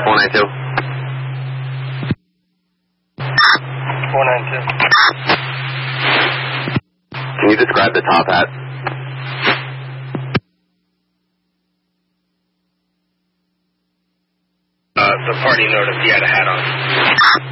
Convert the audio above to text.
492. 492. Can you describe the top hat? The party noticed he had a hat on.